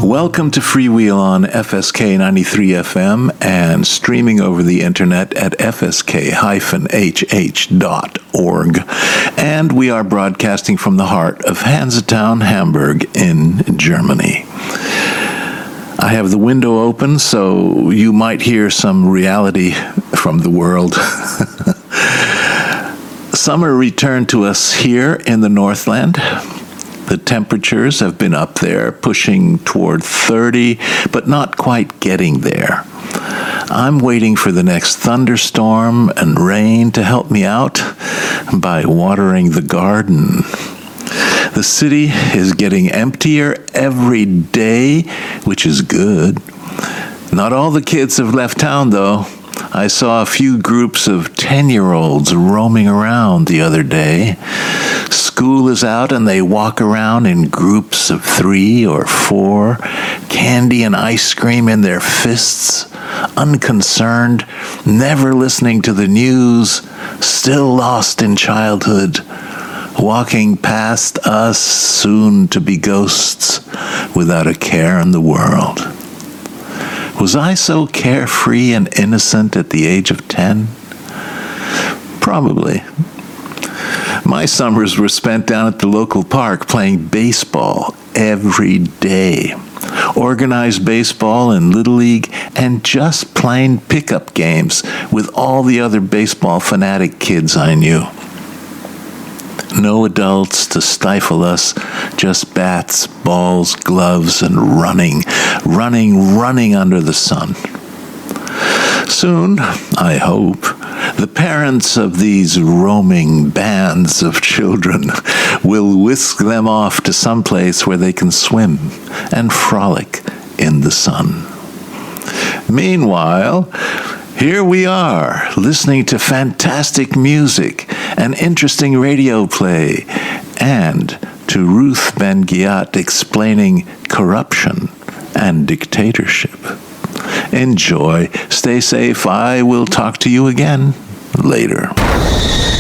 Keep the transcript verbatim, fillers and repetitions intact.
Welcome to Freewheel on F S K ninety-three F M and streaming over the internet at f s k dash h h dot org. And we are broadcasting from the heart of Hansetown, Hamburg in Germany. I have the window open, so you might hear some reality from the world. Summer returned to us here in the Northland. The temperatures have been up there, pushing toward thirty, but not quite getting there. I'm waiting for the next thunderstorm and rain to help me out by watering the garden. The city is getting emptier every day, which is good. Not all the kids have left town, though. I saw a few groups of ten-year-olds roaming around the other day. School is out and they walk around in groups of three or four, candy and ice cream in their fists, unconcerned, never listening to the news, still lost in childhood, walking past us soon-to-be ghosts without a care in the world. Was I so carefree and innocent at the age of ten? Probably. My summers were spent down at the local park playing baseball every day. Organized baseball and Little League, and just plain pickup games with all the other baseball fanatic kids I knew. No adults to stifle us, just bats, balls, gloves, and running, running, running under the sun. Soon, I hope, the parents of these roaming bands of children will whisk them off to some place where they can swim and frolic in the sun. Meanwhile, here we are, listening to fantastic music and interesting radio play, and to Ruth Ben-Ghiat explaining corruption and dictatorship. Enjoy, stay safe, I will talk to you again later.